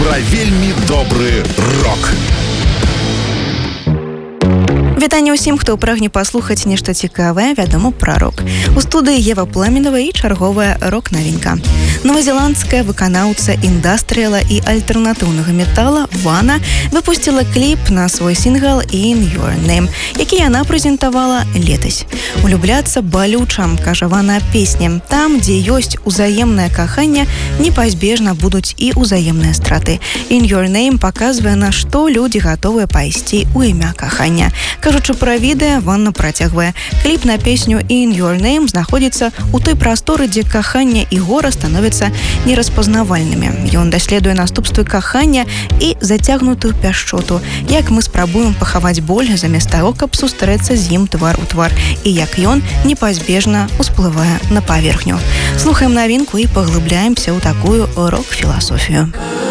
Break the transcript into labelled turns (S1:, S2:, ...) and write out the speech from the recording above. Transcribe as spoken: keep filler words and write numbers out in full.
S1: пра вельмі добры рок.
S2: Вітанне ўсім, хто прагне паслухаць нешта цікавае, вядома, пра рок. У студыі Ева Пламенова і чарговая рок-навінка. Новазеландская выканаўца індастрыяла і альтэрнатыўнага метала Вана выпусціла кліп на свой сінгл «In Your Name», які яна прэзентавала летась. «Улюбляцца балюча», кажа Вана песні. Там, дзе ёсць узаемнае каханне, непазбежна будуць і узаемныя страты. «In Your Name» паказвае, на што людзі гатовыя пайсці ў імя кахання. Кажучы пра відэа, Ванна працягвае. Кліп на песню «In Your Name» знаходзіцца ў той прасторы, дзе каханне і гора становяцца нераспазнавальнымі. Ён даследуе наступствы кахання і зацягнутую пяшчоту, як мы спрабуем пахаваць боль замест таго, каб сустрэцца з ім твар у твар, і як ён непазбежна ўсплывае на паверхню. Слухаем навінку і паглыбляемся ў такую рок-філасофію.